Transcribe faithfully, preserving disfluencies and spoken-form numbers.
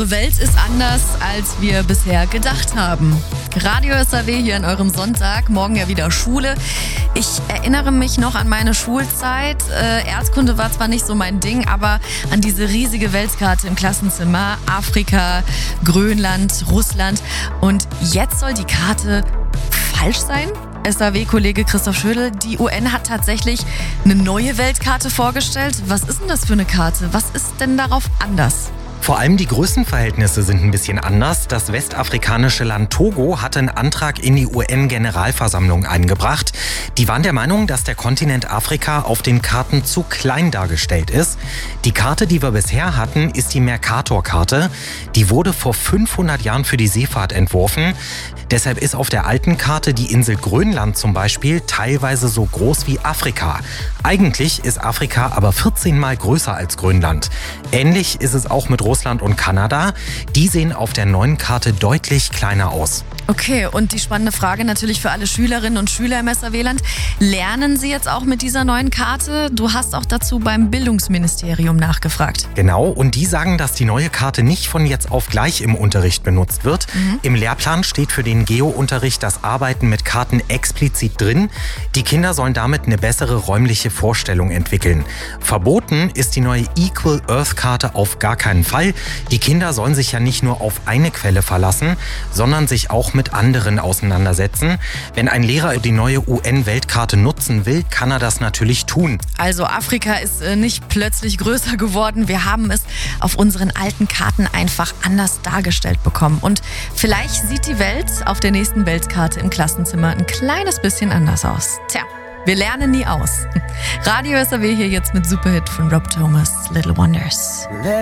Eure Welt ist anders, als wir bisher gedacht haben. Radio S R W hier an eurem Sonntag, morgen ja wieder Schule. Ich erinnere mich noch an meine Schulzeit. Äh, Erdkunde war zwar nicht so mein Ding, aber an diese riesige Weltkarte im Klassenzimmer. Afrika, Grönland, Russland. Und jetzt soll die Karte falsch sein? S R W-Kollege Christoph Schödel, die U N hat tatsächlich eine neue Weltkarte vorgestellt. Was ist denn das für eine Karte? Was ist denn darauf anders? Vor allem die Größenverhältnisse sind ein bisschen anders. Das westafrikanische Land Togo hatte einen Antrag in die U N-Generalversammlung eingebracht. Die waren der Meinung, dass der Kontinent Afrika auf den Karten zu klein dargestellt ist. Die Karte, die wir bisher hatten, ist die Mercator-Karte. Die wurde vor fünfhundert Jahren für die Seefahrt entworfen. Deshalb ist auf der alten Karte die Insel Grönland zum Beispiel teilweise so groß wie Afrika. Eigentlich ist Afrika aber vierzehn Mal größer als Grönland. Ähnlich ist es auch mit Russland und Kanada. Die sehen auf der neuen Karte deutlich kleiner aus. Okay, und die spannende Frage natürlich für alle Schülerinnen und Schüler im S R W-Land. Lernen Sie jetzt auch mit dieser neuen Karte? Du hast auch dazu beim Bildungsministerium nachgefragt. Genau, und die sagen, dass die neue Karte nicht von jetzt auf gleich im Unterricht benutzt wird. Mhm. Im Lehrplan steht für den Geo-Unterricht das Arbeiten mit Karten explizit drin. Die Kinder sollen damit eine bessere räumliche Vorstellung entwickeln. Verboten ist die neue Equal Earth-Karte auf gar keinen Fall. Die Kinder sollen sich ja nicht nur auf eine Quelle verlassen, sondern sich auch mit anderen auseinandersetzen. Wenn ein Lehrer die neue U N-Weltkarte nutzen will, kann er das natürlich tun. Also Afrika ist äh, nicht plötzlich größer geworden. Wir haben es auf unseren alten Karten einfach anders dargestellt bekommen. Und vielleicht sieht die Welt auf der nächsten Weltkarte im Klassenzimmer ein kleines bisschen anders aus. Tja, wir lernen nie aus. Radio S R W hier jetzt mit Superhit von Rob Thomas, Little Wonders.